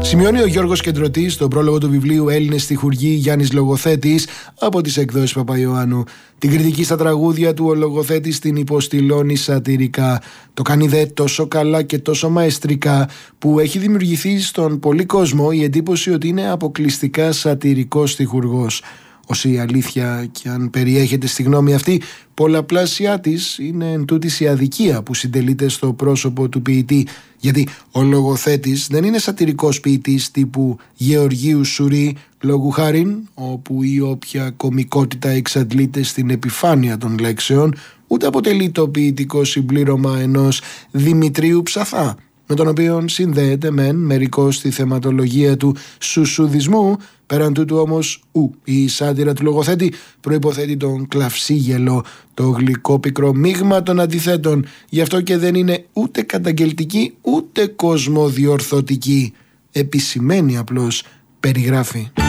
Σημειώνει ο Γιώργος Κεντρωτής στον πρόλογο του βιβλίου «Έλληνες στιχουργοί, Γιάννης Λογοθέτης» από τις εκδόσεις Παπαϊωάννου. Την κριτική στα τραγούδια του ο Λογοθέτης την υποστηλώνει σατιρικά. Το κάνει δε τόσο καλά και τόσο μαεστρικά που έχει δημιουργηθεί στον πολύ κόσμο η εντύπωση ότι είναι αποκλειστικά σατιρικός στιχουργός. Όση η αλήθεια κι αν περιέχεται στη γνώμη αυτή, πολλαπλάσια της είναι εν τούτης η αδικία που συντελείται στο πρόσωπο του ποιητή. Γιατί ο Λογοθέτης δεν είναι σατιρικός ποιητής τύπου Γεωργίου Σουρή, λόγου χάριν, όπου η όποια κωμικότητα εξαντλείται στην επιφάνεια των λέξεων, ούτε αποτελεί το ποιητικό συμπλήρωμα ενός Δημητρίου Ψαθά, με τον οποίο συνδέεται μεν μερικώς στη θεματολογία του σουσουδισμού. Πέραν τούτου όμως η σάτυρα του Λογοθέτη προϋποθέτει τον κλαυσίγελο, το γλυκόπικρο μείγμα των αντιθέτων. Γι' αυτό και δεν είναι ούτε καταγγελτική ούτε κοσμοδιορθωτική. Επισημαίνει απλώς, περιγράφει.